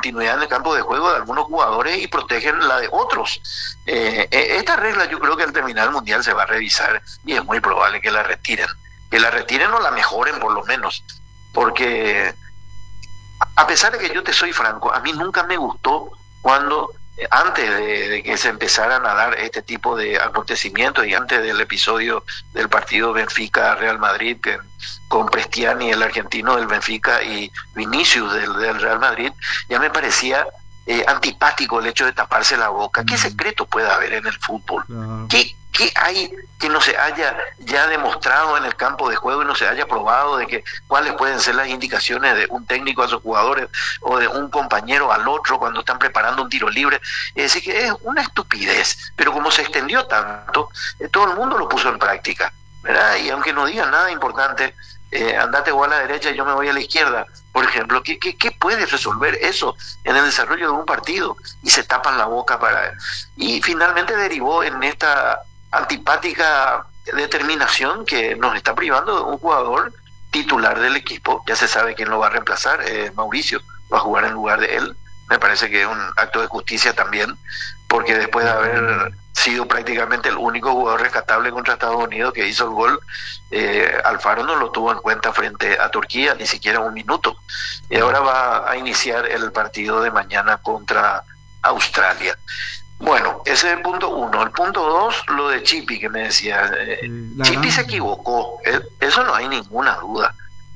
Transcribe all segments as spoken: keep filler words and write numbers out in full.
continuidad en el campo de juego de algunos jugadores y protegen la de otros. Eh, esta regla yo creo que al terminar el Mundial se va a revisar y es muy probable que la retiren. Que la retiren o la mejoren por lo menos. Porque a pesar de que yo te soy franco, a mí nunca me gustó cuando, eh, antes de, de que se empezaran a dar este tipo de acontecimientos y antes del episodio del partido Benfica-Real Madrid, que, con Prestiani, el argentino del Benfica, y Vinicius del, del Real Madrid, ya me parecía eh, antipático el hecho de taparse la boca. ¿Qué secreto puede haber en el fútbol? Uh-huh. ¿Qué, ¿Qué hay que no se haya ya demostrado en el campo de juego y no se haya probado de que cuáles pueden ser las indicaciones de un técnico a sus jugadores o de un compañero al otro cuando están preparando un tiro libre? Es decir, que es una estupidez, pero como se extendió tanto, eh, todo el mundo lo puso en práctica, ¿verdad? Y aunque no digan nada importante, eh, andate vos a la derecha y yo me voy a la izquierda, por ejemplo, ¿qué, qué, qué puede resolver eso en el desarrollo de un partido? Y se tapan la boca para... Y finalmente derivó en esta antipática determinación que nos está privando de un jugador titular del equipo. Ya se sabe quién lo va a reemplazar, eh, Mauricio va a jugar en lugar de él. Me parece que es un acto de justicia también, porque después de haber sido prácticamente el único jugador rescatable contra Estados Unidos que hizo el gol, eh, Alfaro no lo tuvo en cuenta frente a Turquía, ni siquiera un minuto. Y ahora va a iniciar el partido de mañana contra Australia. Bueno, ese es el punto uno. El punto dos, lo de Chipi que me decía. Eh, Chipi se equivocó, eh, eso no hay ninguna duda.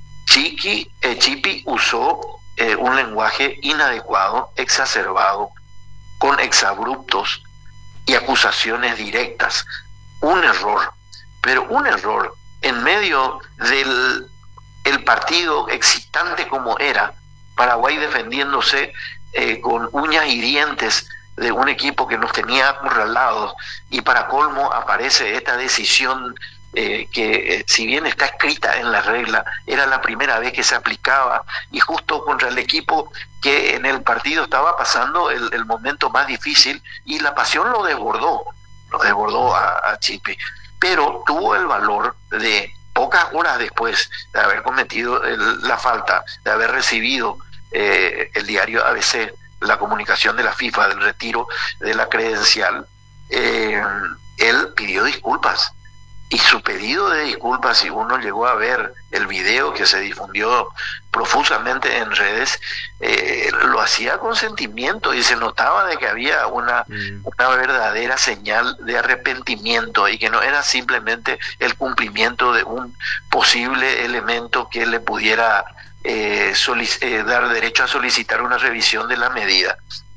Chiqui, eh, Chipi usó eh, un lenguaje inadecuado, exacerbado, con exabruptos y acusaciones directas. Un error, pero un error en medio del el partido excitante como era, Paraguay defendiéndose eh, con uñas y dientes de un equipo que nos tenía acorralados, y para colmo aparece esta decisión eh, que eh, si bien está escrita en la regla, era la primera vez que se aplicaba, y justo contra el equipo que en el partido estaba pasando el, el momento más difícil, y la pasión lo desbordó, lo desbordó a, a Chipi, pero tuvo el valor de pocas horas después de haber cometido el, la falta, de haber recibido eh, el diario A B C, la comunicación de la FIFA del retiro de la credencial, eh, él pidió disculpas, y su pedido de disculpas, si uno llegó a ver el video que se difundió profusamente en redes, eh, lo hacía con sentimiento, y se notaba de que había una, mm. una verdadera señal de arrepentimiento, y que no era simplemente el cumplimiento de un posible elemento que le pudiera Eh, solic- eh, dar derecho a solicitar una revisión de la medida.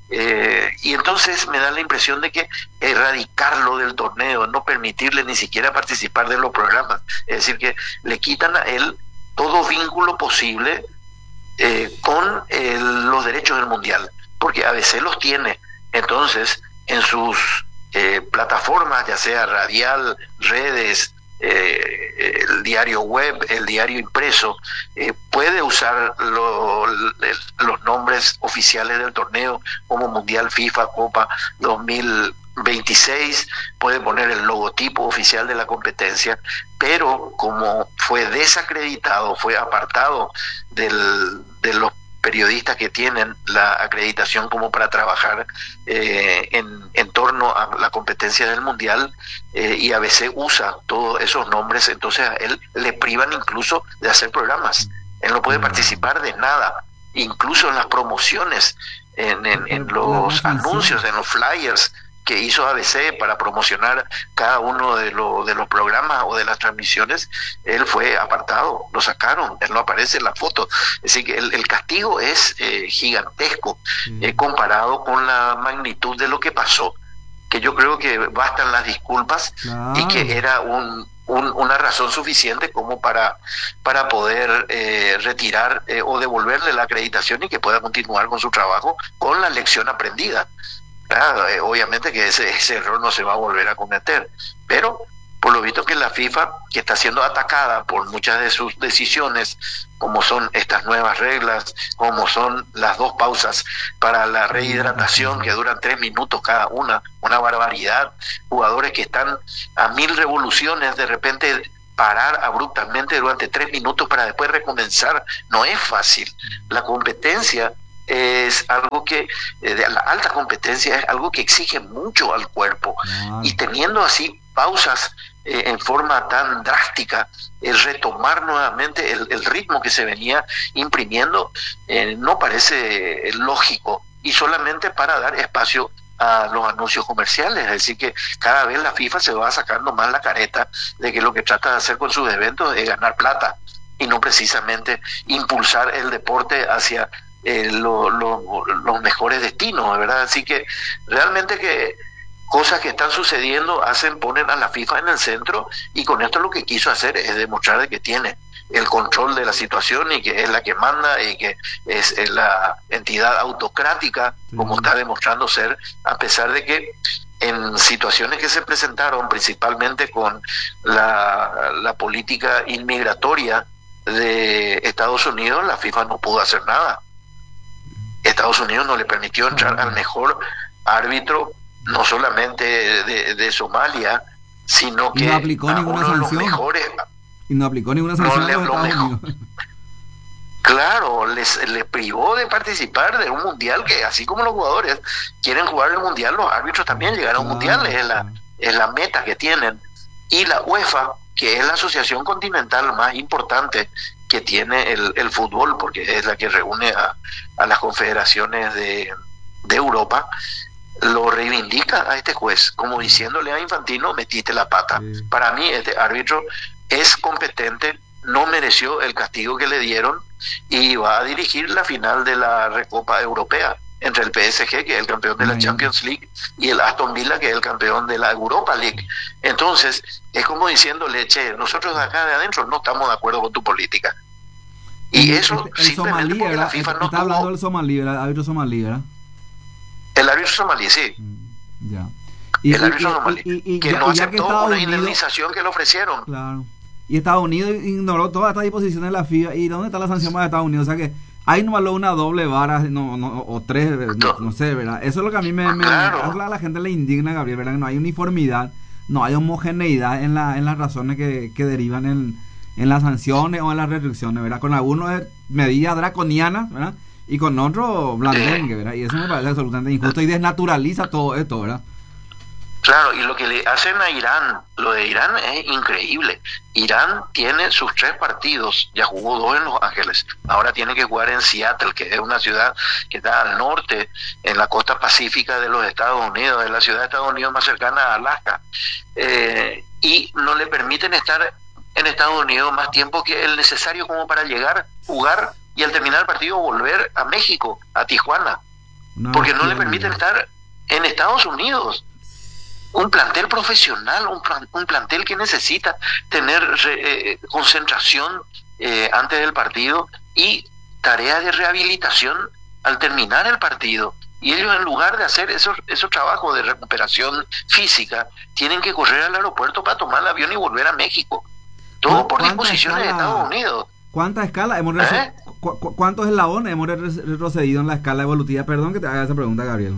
Eh, y entonces me da la impresión de que erradicarlo del torneo, no permitirle ni siquiera participar de los programas, es decir, que le quitan a él todo vínculo posible eh, con el, los derechos del Mundial, porque A B C los tiene. Entonces, en sus eh, plataformas, ya sea radial, redes, Eh, el diario web, el diario impreso, eh, puede usar lo, el, los nombres oficiales del torneo como Mundial FIFA Copa dos mil veintiséis, puede poner el logotipo oficial de la competencia, pero como fue desacreditado, fue apartado del, de los periodistas que tienen la acreditación como para trabajar eh, en, en torno a la competencia del Mundial, eh, y A B C usa todos esos nombres, entonces a él le privan incluso de hacer programas. Él no puede participar de nada, incluso en las promociones, en, en, en los anuncios, en los flyers que hizo A B C para promocionar cada uno de, lo, de los programas o de las transmisiones. Él fue apartado, lo sacaron, él no aparece en la foto. Es decir, que el, el castigo es eh, gigantesco eh, comparado con la magnitud de lo que pasó, que yo creo que bastan las disculpas, claro, y que era un, un, una razón suficiente como para, para poder eh, retirar eh, o devolverle la acreditación y que pueda continuar con su trabajo con la lección aprendida. Claro, eh, obviamente que ese, ese error no se va a volver a cometer, pero por lo visto que la FIFA, que está siendo atacada por muchas de sus decisiones, como son estas nuevas reglas, como son las dos pausas para la rehidratación que duran tres minutos cada una, una barbaridad, jugadores que están a mil revoluciones, de repente parar abruptamente durante tres minutos para después recomenzar, no es fácil. La competencia es algo que, eh, de la alta competencia, es algo que exige mucho al cuerpo. Ah. Y teniendo así pausas eh, en forma tan drástica, el retomar nuevamente el, el ritmo que se venía imprimiendo eh, no parece eh, lógico, y solamente para dar espacio a los anuncios comerciales. Es decir, que cada vez la FIFA se va sacando más la careta de que lo que trata de hacer con sus eventos es ganar plata y no precisamente impulsar el deporte hacia eh, lo, lo, los mejores destinos, ¿verdad? Así que realmente que cosas que están sucediendo hacen, ponen a la FIFA en el centro, y con esto lo que quiso hacer es demostrar de que tiene el control de la situación y que es la que manda y que es, es la entidad autocrática, como está demostrando ser, a pesar de que en situaciones que se presentaron principalmente con la, la política inmigratoria de Estados Unidos, la FIFA no pudo hacer nada. Estados Unidos no le permitió entrar al mejor árbitro, no solamente de, de Somalia, sino que no aplicó a ninguna uno de los sanción. mejores. Y no aplicó ninguna sanción No le a los habló Estados mejor. Unidos. Claro, les, les privó de participar de un mundial que, así como los jugadores quieren jugar el mundial, los árbitros también llegar a un Claro, mundial, es la, claro. es la meta que tienen. Y la UEFA, que es la asociación continental más importante que tiene el, el fútbol, porque es la que reúne a, a las confederaciones de, de Europa, lo reivindica a este juez, como diciéndole a Infantino, metiste la pata. Sí. Para mí este árbitro es competente, no mereció el castigo que le dieron, y va a dirigir la final de la Recopa Europea entre el P S G, que es el campeón de la Ay, Champions League, y el Aston Villa, que es el campeón de la Europa League. Entonces, es como diciéndole, che, nosotros de acá de adentro no estamos de acuerdo con tu política. Y eso el, el simplemente somalí, porque la ¿verdad? FIFA Está no tuvo... hablando del somalí, ¿verdad? El árbitro somalí, ¿verdad? El árbitro somalí, sí. Mm, Ya. Y, el y- árbitro y- somalí, y- y- que ya- no y ya que aceptó Estados una Unidos- indemnización que le ofrecieron. Claro. Y Estados Unidos ignoró todas estas disposiciones de la FIFA. ¿Y dónde está la sanción para Estados Unidos? O sea que hay nomás una doble vara, no, no, o tres, no, no sé, ¿verdad? Eso es lo que a mí me, me Claro. a la gente le indigna, Gabriel, ¿verdad? Que no hay uniformidad, no hay homogeneidad en, la, en las razones que, que derivan en, en las sanciones o en las restricciones, ¿verdad? Con algunos es medidas draconianas, ¿verdad? Y con otros blandengue, ¿verdad? Y eso me parece absolutamente injusto y desnaturaliza todo esto, ¿verdad? Claro, y lo que le hacen a Irán, lo de Irán es increíble. Irán tiene sus tres partidos, ya jugó dos en Los Ángeles, ahora tiene que jugar en Seattle, que es una ciudad que está al norte, en la costa pacífica de los Estados Unidos, es la ciudad de Estados Unidos más cercana a Alaska, eh, y no le permiten estar en Estados Unidos más tiempo que el necesario como para llegar, jugar, y al terminar el partido volver a México, a Tijuana, Una porque no le bestialidad. permiten estar en Estados Unidos. Un plantel profesional, un, plan, un plantel que necesita tener re, eh, concentración eh, antes del partido y tarea de rehabilitación al terminar el partido. Y ellos, en lugar de hacer esos, esos trabajos de recuperación física, tienen que correr al aeropuerto para tomar el avión y volver a México. Todo por ¿Cuánta disposiciones de escala- Estados Unidos. ¿Cuántas escalas hemos reso- ¿Eh? cu- cu- ¿Cuántos eslabones hemos re- retrocedido en la escala evolutiva? Perdón que te haga esa pregunta, Gabriel.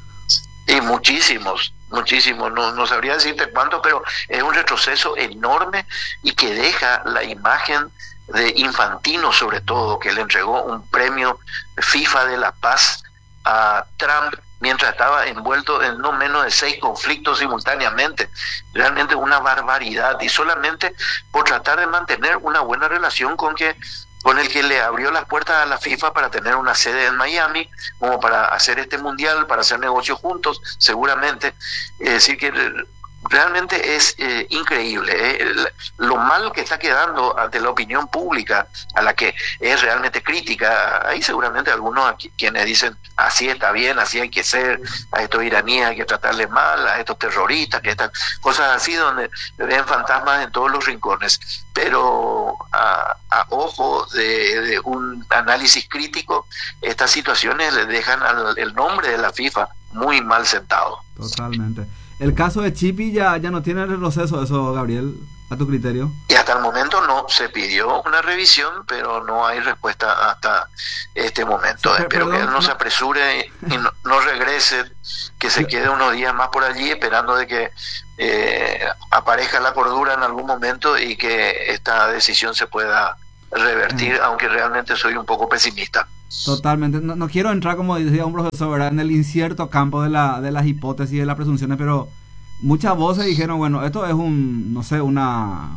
Y muchísimos, muchísimos, no, no sabría decirte cuánto, pero es un retroceso enorme y que deja la imagen de Infantino, sobre todo, que le entregó un premio FIFA de la paz a Trump mientras estaba envuelto en no menos de seis conflictos simultáneamente. Realmente una barbaridad, y solamente por tratar de mantener una buena relación con que con el que le abrió las puertas a la FIFA para tener una sede en Miami, como para hacer este mundial, para hacer negocios juntos, seguramente. Es decir, que realmente es eh, increíble eh, lo mal que está quedando ante la opinión pública, a la que es realmente crítica. Hay seguramente algunos aquí, quienes dicen así está bien, así hay que ser, a estos iraníes hay que tratarles mal, a estos terroristas, que estas cosas así, donde ven fantasmas en todos los rincones. Pero a, a ojo de, de un análisis crítico, estas situaciones le dejan al, el nombre de la FIFA muy mal sentado. Totalmente. El caso de Chipi ya, ya no tiene retroceso, eso, Gabriel, a tu criterio. Y hasta el momento no se pidió una revisión, pero no hay respuesta hasta este momento. Sí, Espero perdón, que él no, no. se apresure y no, no regrese, que se quede unos días más por allí esperando de que eh, aparezca la cordura en algún momento y que esta decisión se pueda revertir, Mm. aunque realmente soy un poco pesimista. Totalmente. No, no quiero entrar, como decía un profesor, ¿verdad?, en el incierto campo de, la, de las hipótesis y de las presunciones, pero muchas voces dijeron, bueno, esto es un, no sé, una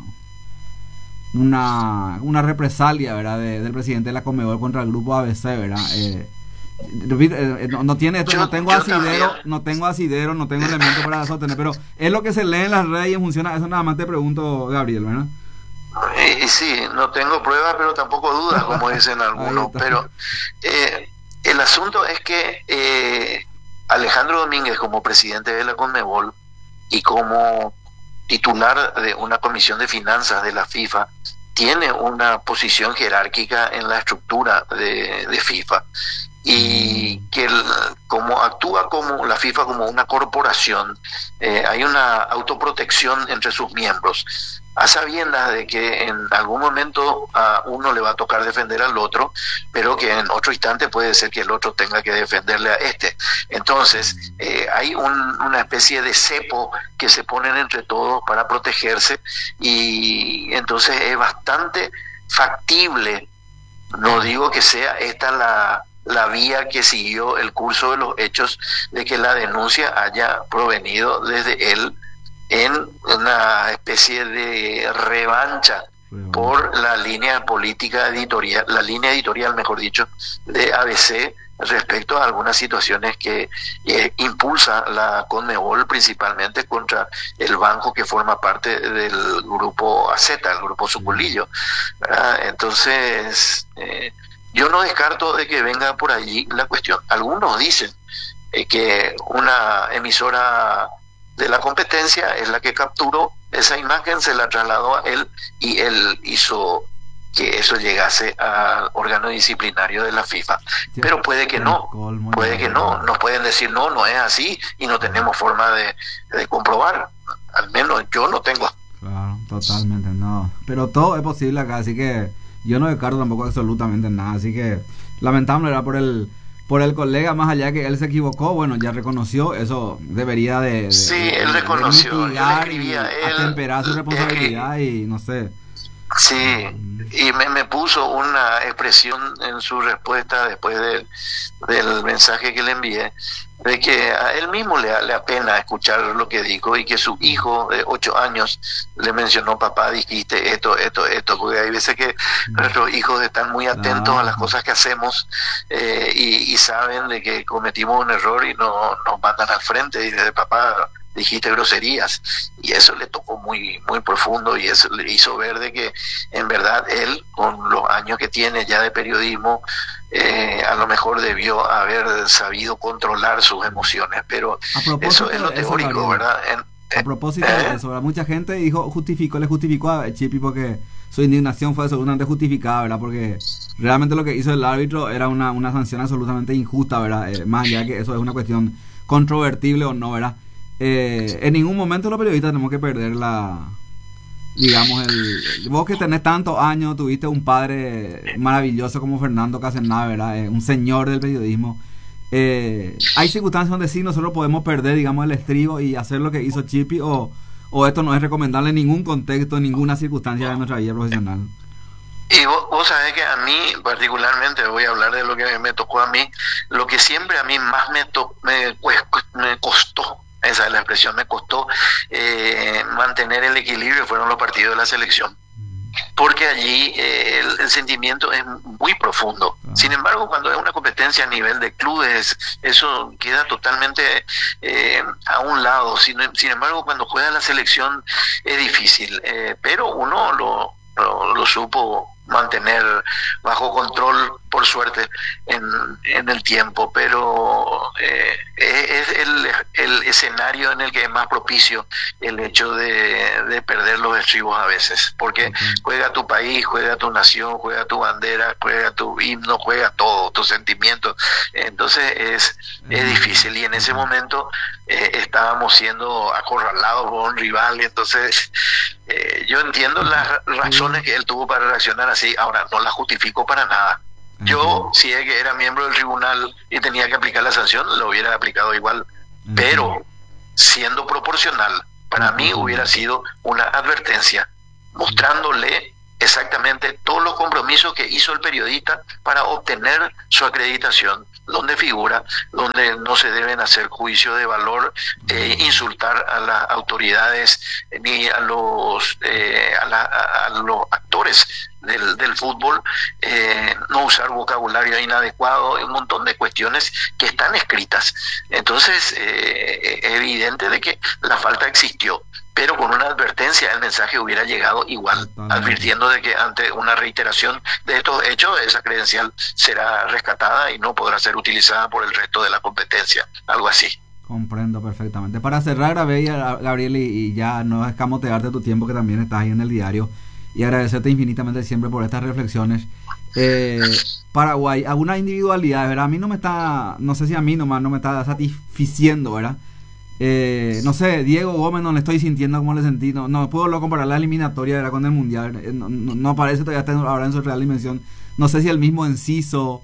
una una represalia, ¿verdad?, de, del presidente de la Conmebol contra el grupo A B C, ¿verdad? Eh, no, no tiene esto, yo, no tengo asidero, también. no tengo asidero, no tengo elementos para sostener, pero es lo que se lee en las redes y funciona. Eso nada más te pregunto, Gabriel, ¿verdad? Y sí, no tengo pruebas, pero tampoco dudas, como dicen algunos. Pero eh, el asunto es que eh, Alejandro Domínguez, como presidente de la Conmebol y como titular de una comisión de finanzas de la FIFA, tiene una posición jerárquica en la estructura de, de FIFA. Y que el, como actúa como la FIFA como una corporación, eh, hay una autoprotección entre sus miembros, a sabiendas de que en algún momento a uno le va a tocar defender al otro, pero que en otro instante puede ser que el otro tenga que defenderle a este. Entonces eh, hay un, una especie de cepo que se ponen entre todos para protegerse, y entonces es bastante factible, no digo que sea esta la la vía que siguió el curso de los hechos, de que la denuncia haya provenido desde él en una especie de revancha por la línea política editorial, la línea editorial, mejor dicho, de A B C respecto a algunas situaciones que eh, impulsa la Conmebol, principalmente contra el banco que forma parte del grupo A Z, el grupo Suculillo, ¿verdad? Entonces eh, yo no descarto de que venga por allí la cuestión. Algunos dicen eh, que una emisora de la competencia es la que capturó esa imagen, se la trasladó a él y él hizo que eso llegase al órgano disciplinario de la FIFA. Pero puede que no, puede que no. Nos pueden decir, no, no es así y no tenemos forma de, de comprobar. Al menos yo no tengo. Claro, totalmente, no. Pero todo es posible acá, así que yo no descarto tampoco absolutamente nada, así que lamentable era por el por el colega, más allá que él se equivocó, bueno, ya reconoció, eso debería de, de sí, de, él de, reconoció, de mitigar yo le y escribí a él, atemperar su responsabilidad y no sé. Sí, y me, me puso una expresión en su respuesta después de, del mensaje que le envié, de que a él mismo le, le apena escuchar lo que dijo y que su hijo de ocho años le mencionó, papá, dijiste esto, esto, esto, porque hay veces que nuestros hijos están muy atentos a las cosas que hacemos eh, y, y saben de que cometimos un error y no nos mandan al frente y de papá, dijiste groserías, y eso le tocó muy muy profundo y eso le hizo ver de que en verdad él, con los años que tiene ya de periodismo, eh, a lo mejor debió haber sabido controlar sus emociones, pero eso es lo teórico, eso, ¿verdad? En, a propósito ¿eh? de eso, ¿verdad? Mucha gente dijo, justificó, le justificó a Chipi porque su indignación fue absolutamente justificada, ¿verdad? Porque realmente lo que hizo el árbitro era una, una sanción absolutamente injusta, ¿verdad? Eh, más allá que eso es una cuestión controvertible o no, ¿verdad? Eh, en ningún momento los periodistas tenemos que perder la, digamos, el, el vos que tenés tantos años, tuviste un padre maravilloso como Fernando Casenave, ¿verdad? Eh, un señor del periodismo. Eh, hay circunstancias donde sí nosotros podemos perder, digamos, el estribo y hacer lo que hizo Chipi, o, o esto no es recomendable en ningún contexto, en ninguna circunstancia de nuestra vida profesional. Y vos, vos sabés que a mí particularmente, voy a hablar de lo que me tocó a mí, lo que siempre a mí más me, to, me, me costó, esa es la expresión, me costó eh, mantener el equilibrio, fueron los partidos de la selección, porque allí eh, el, el sentimiento es muy profundo. Sin embargo, cuando es una competencia a nivel de clubes, eso queda totalmente eh, a un lado. Sin, sin embargo, cuando juega la selección es difícil, eh, pero uno lo, lo, lo supo mantener bajo control, por suerte, en, en el tiempo, pero eh, es el, el escenario en el que es más propicio el hecho de, de perder los estribos a veces, porque juega tu país, juega tu nación, juega tu bandera, juega tu himno, juega todo, tus sentimientos, entonces es, es difícil, y en ese momento eh, estábamos siendo acorralados por un rival, y entonces eh, yo entiendo las razones que él tuvo para reaccionar así. Ahora, no la justifico para nada. Yo, si es que era miembro del tribunal y tenía que aplicar la sanción, lo hubiera aplicado igual, pero siendo proporcional, para mí hubiera sido una advertencia, mostrándole exactamente todos los compromisos que hizo el periodista para obtener su acreditación, donde figura, donde no se deben hacer juicios de valor, eh, insultar a las autoridades ni a los eh, a, la, a los actores del, del fútbol, eh, no usar vocabulario inadecuado, un montón de cuestiones que están escritas. Entonces, eh, es evidente de que la falta existió, pero con una advertencia el mensaje hubiera llegado igual, advirtiendo de que ante una reiteración de estos hechos, esa credencial será rescatada y no podrá ser utilizada por el resto de la competencia, algo así. Comprendo perfectamente. Para cerrar, Gabriel, y, y ya no escamotearte tu tiempo, que también estás ahí en el diario, y agradecerte infinitamente siempre por estas reflexiones. Eh, Paraguay, alguna individualidad, ¿verdad? A mí no me está, no sé si a mí nomás no me está satisficiendo, ¿verdad? Eh, no sé, Diego Gómez no le estoy sintiendo como le sentí, no, no puedo lo comparar la eliminatoria, ¿verdad? Con el Mundial, eh, no, no, no parece todavía estar ahora en su real dimensión. No sé si el mismo Enciso,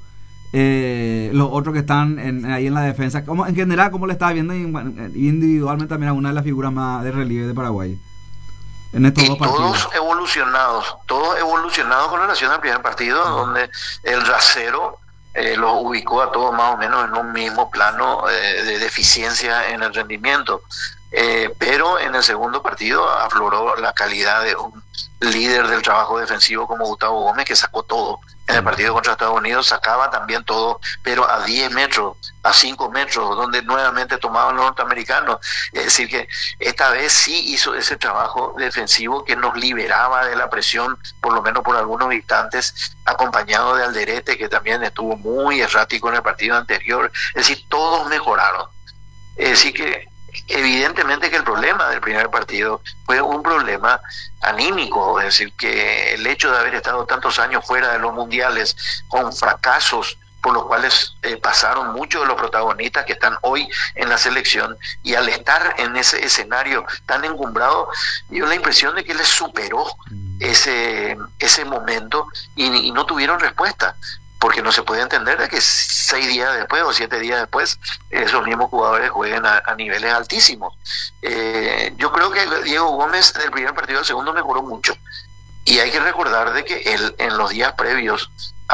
eh, los otros que están en, ahí en la defensa, como en general, ¿cómo le estás viendo individualmente también a una de las figuras más de relieve de Paraguay en estos y dos partidos? Todos evolucionados, todos evolucionados con relación al primer partido, uh-huh. donde el rasero Eh, los ubicó a todos más o menos en un mismo plano eh, de deficiencia en el rendimiento, eh, pero en el segundo partido afloró la calidad de un líder del trabajo defensivo como Gustavo Gómez, que sacó todo. En el partido contra Estados Unidos sacaba también todo, pero a diez metros, a cinco metros, donde nuevamente tomaban los norteamericanos. Es decir, que esta vez sí hizo ese trabajo defensivo que nos liberaba de la presión, por lo menos por algunos instantes, acompañado de Alderete, que también estuvo muy errático en el partido anterior. Es decir, todos mejoraron. Es decir, que evidentemente que el problema del primer partido fue un problema anímico, es decir, que el hecho de haber estado tantos años fuera de los mundiales, con fracasos por los cuales eh, pasaron muchos de los protagonistas que están hoy en la selección, y al estar en ese escenario tan encumbrado, dio la impresión de que les superó ese, ese momento y, y no tuvieron respuesta. Porque no se puede entender de que seis días después o siete días después esos mismos jugadores jueguen a, a niveles altísimos. Eh, yo creo que Diego Gómez del primer partido al segundo mejoró mucho. Y hay que recordar de que él en los días previos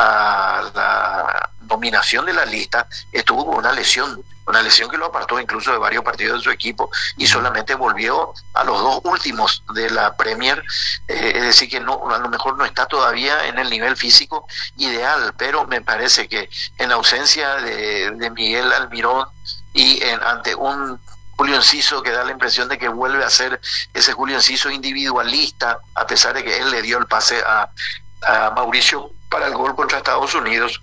a la nominación de la lista estuvo con una lesión, una lesión que lo apartó incluso de varios partidos de su equipo y solamente volvió a los dos últimos de la Premier, eh, es decir que no, a lo mejor no está todavía en el nivel físico ideal, pero me parece que en ausencia de, de Miguel Almirón y en, ante un Julio Enciso que da la impresión de que vuelve a ser ese Julio Enciso individualista, a pesar de que él le dio el pase a, a Mauricio para el gol contra Estados Unidos,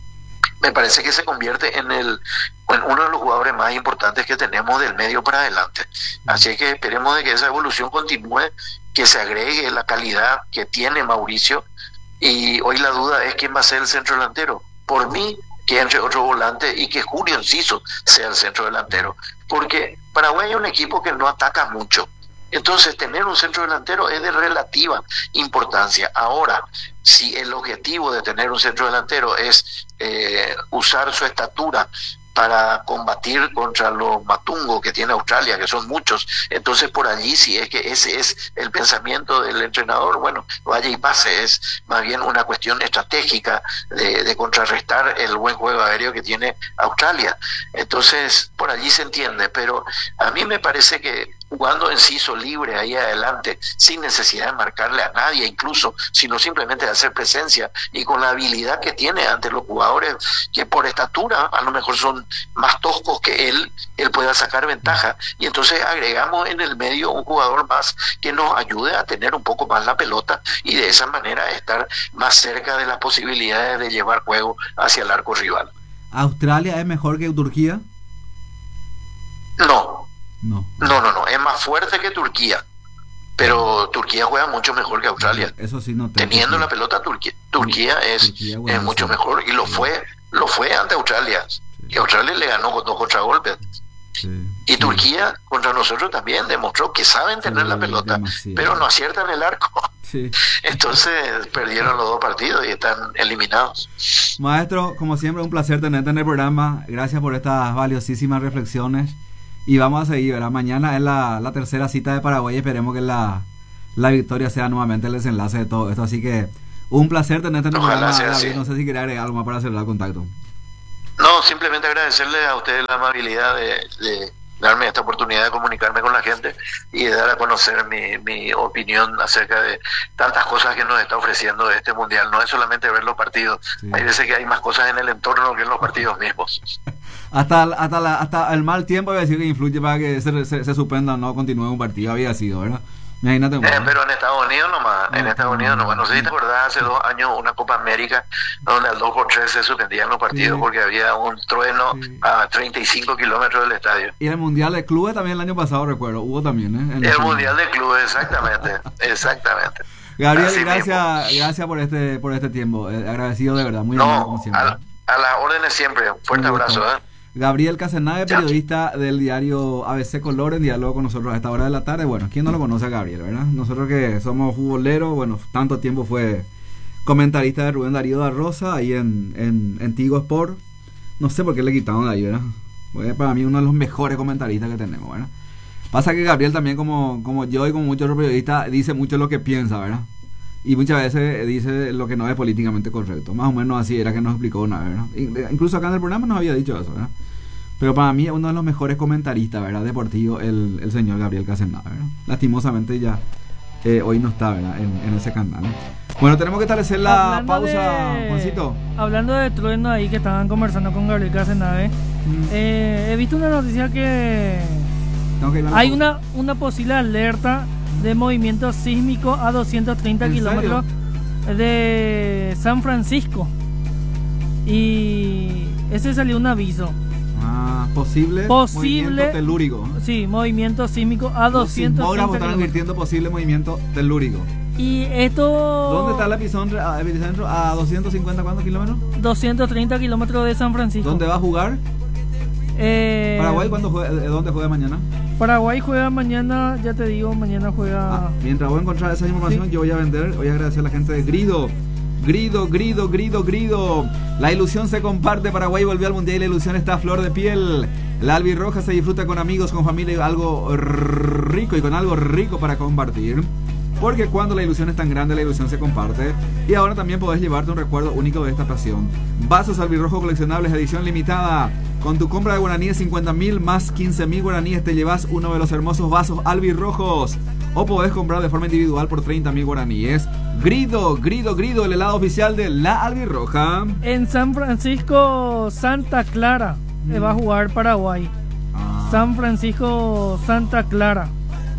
me parece que se convierte en el en uno de los jugadores más importantes que tenemos del medio para adelante. Así que esperemos de que esa evolución continúe, que se agregue la calidad que tiene Mauricio, y hoy la duda es quién va a ser el centro delantero. Por mí, que entre otro volante y que Julio Enciso sea el centro delantero, porque Paraguay es un equipo que no ataca mucho. Entonces, tener un centro delantero es de relativa importancia. Ahora, si el objetivo de tener un centro delantero es eh, usar su estatura para combatir contra los matungos que tiene Australia, que son muchos, entonces por allí, si es que ese es el pensamiento del entrenador, bueno, vaya y pase. Es más bien una cuestión estratégica de, de contrarrestar el buen juego aéreo que tiene Australia. Entonces, por allí se entiende, pero a mí me parece que jugando Enciso libre ahí adelante, sin necesidad de marcarle a nadie incluso, sino simplemente de hacer presencia, y con la habilidad que tiene ante los jugadores que por estatura a lo mejor son más toscos que él, él pueda sacar ventaja, y entonces agregamos en el medio un jugador más que nos ayude a tener un poco más la pelota y de esa manera estar más cerca de las posibilidades de llevar juego hacia el arco rival. ¿Australia es mejor que Turquía? No. No. no, no, no, es más fuerte que Turquía, pero Turquía juega mucho mejor que Australia. Eso sí, no teniendo la pelota, Turquía, Turquía es, Turquía, bueno, es mucho sí. mejor, y lo sí. fue lo fue ante Australia, sí. y Australia le ganó con dos contragolpes. Sí. Y sí. Turquía contra nosotros también demostró que saben tener sí, la pelota, demasiado. Pero no aciertan el arco. Sí. Entonces perdieron los dos partidos y están eliminados. Maestro, como siempre, un placer tenerte en el programa. Gracias por estas valiosísimas reflexiones. Y vamos a seguir, ¿verdad? Mañana es la, la tercera cita de Paraguay. Esperemos que la, la victoria sea nuevamente el desenlace de todo esto. Así que un placer tenerte en el Ojalá programa, sea Gabriel. así. No sé si quería agregar algo más para cerrar el contacto. No, simplemente agradecerle a ustedes la amabilidad de, de darme esta oportunidad de comunicarme con la gente y de dar a conocer mi, mi opinión acerca de tantas cosas que nos está ofreciendo este mundial. No es solamente ver los partidos, sí. Hay veces que hay más cosas en el entorno que en los partidos mismos. Hasta, hasta, la, hasta el mal tiempo había sido que influye para que se, se, se suspenda o no continúe un partido, había sido, ¿verdad? Imagínate. Eh, pero en Estados Unidos nomás, no, en Estados Unidos no, nomás. No sé si te acordás, hace dos años una Copa América donde al dos por tres se suspendían los partidos sí. porque había un trueno sí. a treinta y cinco kilómetros del estadio. Y el Mundial de Clubes también el año pasado, recuerdo, hubo también, ¿eh? El, el Mundial de Clubes, exactamente, exactamente. Gabriel, Así gracias mismo. gracias por este por este tiempo, eh, agradecido de verdad, muy no, bien, a, a las órdenes siempre, un fuerte abrazo, ¿eh? Gabriel Casenave, periodista del diario A B C Color, en diálogo con nosotros a esta hora de la tarde. Bueno, ¿quién no lo conoce a Gabriel, verdad? Nosotros que somos futboleros, bueno, tanto tiempo fue comentarista de Rubén Darío da Rosa, ahí en, en, en Tigo Sport. No sé por qué le quitaron de ahí, ¿verdad? Porque para mí uno de los mejores comentaristas que tenemos, ¿verdad? Pasa que Gabriel también, como, como yo y como muchos otros periodistas, dice mucho lo que piensa, ¿verdad? Y muchas veces dice lo que no es políticamente correcto. Más o menos así era que nos explicó una vez, ¿verdad? Incluso acá en el programa nos había dicho eso, ¿verdad? Pero para mí es uno de los mejores comentaristas, ¿verdad? Deportivo, el, el señor Gabriel Casenave, ¿verdad? Lastimosamente ya eh, hoy no está, ¿verdad? En, en ese canal, ¿eh? Bueno, tenemos que establecer la hablando pausa, de, Juancito. Hablando de trueno ahí que estaban conversando con Gabriel Casenave, mm. eh, he visto una noticia que, que hay una, una posible alerta de movimiento sísmico a doscientos treinta kilómetros de San Francisco. Y ese salió un aviso. Ah, posible, posible movimiento telúrico. Sí, movimiento sísmico a doscientos treinta kilómetros. Están advirtiendo posible movimiento telúrico. Y esto... ¿Dónde está el epicentro? ¿A, epicentro? ¿A doscientos cincuenta cuántos kilómetros? doscientos treinta kilómetros de San Francisco. ¿Dónde va a jugar? Eh, ¿Paraguay cuándo juega, dónde juega mañana? Paraguay juega mañana, ya te digo, mañana juega... Ah, mientras voy a encontrar esa información, sí. Yo voy a vender, voy a agradecer a la gente de Grido. Grido, grido, grido, grido. La ilusión se comparte. Paraguay volvió al mundial y la ilusión está a flor de piel. La albirroja se disfruta con amigos, con familia, algo rico y con algo rico para compartir. Porque cuando la ilusión es tan grande, la ilusión se comparte. Y ahora también podés llevarte un recuerdo único de esta pasión. Vasos albirrojo coleccionables edición limitada. Con tu compra de guaraníes cincuenta mil más quince mil guaraníes te llevas uno de los hermosos vasos albirrojos. O podés comprar de forma individual por treinta mil guaraníes. Grido, grido, grido, el helado oficial de la albirroja. En San Francisco, Santa Clara, mm. va a jugar Paraguay. Ah. San Francisco, Santa Clara.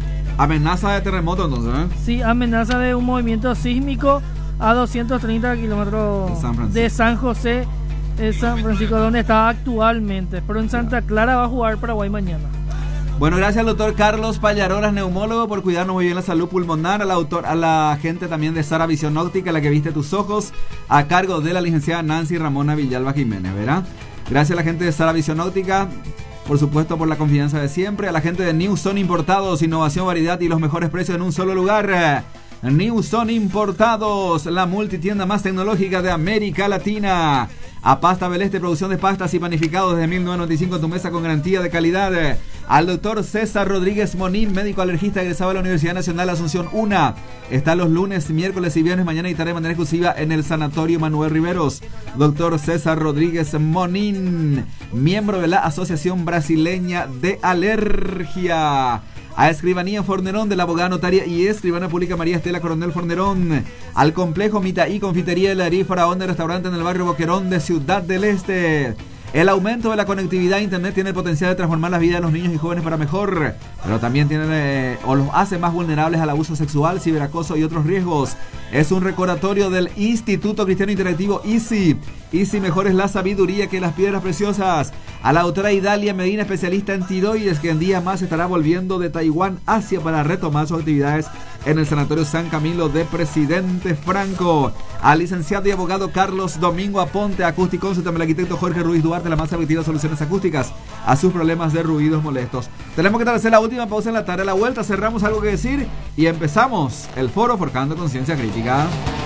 Amenaza de terremoto entonces, ¿eh? Sí, amenaza de un movimiento sísmico a doscientos treinta kilómetros San de San José, de San Francisco, donde está actualmente. Pero en Santa Clara va a jugar Paraguay mañana. Bueno, gracias al doctor Carlos Pallarolas, neumólogo, por cuidarnos muy bien la salud pulmonar, al autor, a la gente también de Sara Visión Óptica, la que viste tus ojos, a cargo de la licenciada Nancy Ramona Villalba Jiménez, ¿verdad? Gracias a la gente de Sara Visión Óptica, por supuesto por la confianza de siempre, a la gente de New Son Importados, innovación, variedad y los mejores precios en un solo lugar. New Son Importados, la multitienda más tecnológica de América Latina. A Pasta Beleste, producción de pastas y panificados desde mil novecientos noventa y cinco en tu mesa con garantía de calidad. Al doctor César Rodríguez Monín, médico alergista egresado de la Universidad Nacional Asunción UNA. Está los lunes, miércoles y viernes, mañana y tarde de manera exclusiva en el Sanatorio Manuel Riveros. Doctor César Rodríguez Monín, miembro de la Asociación Brasileña de Alergia. A Escribanía Fornerón de la abogada notaria y escribana pública María Estela Coronel Fornerón. Al complejo Mita y Confitería Heladería Faraón de restaurante en el barrio Boquerón de Ciudad del Este. El aumento de la conectividad a internet tiene el potencial de transformar la vida de los niños y jóvenes para mejor, pero también tiene eh, o los hace más vulnerables al abuso sexual, ciberacoso y otros riesgos. Es un recordatorio del Instituto Cristiano Interactivo ICI. ICI mejor es la sabiduría que las piedras preciosas. A la doctora Idalia Medina, especialista en tiroides, que en días más estará volviendo de Taiwán Asia para retomar sus actividades en el Sanatorio San Camilo de Presidente Franco. Al licenciado y abogado Carlos Domingo Aponte, acústico, consulta al arquitecto Jorge Ruiz Duarte, la más efectiva soluciones acústicas a sus problemas de ruidos molestos. Tenemos que hacer la última pausa en la tarde. A la vuelta cerramos algo que decir y empezamos el foro Forjando Conciencia Crítica.